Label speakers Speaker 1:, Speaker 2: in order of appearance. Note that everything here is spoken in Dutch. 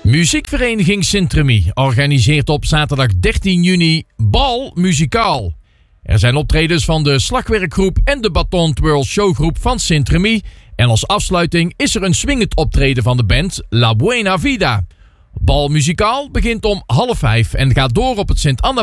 Speaker 1: Muziekvereniging Sint-Remy organiseert op zaterdag 13 juni Bal Muzikaal. Er zijn optredens van de Slagwerkgroep en de Baton Twirl Showgroep van Sint-Remy. En als afsluiting is er een swingend optreden van de band La Buena Vida. Bal Muzikaal begint om 16:30 en gaat door op het Sint-Anna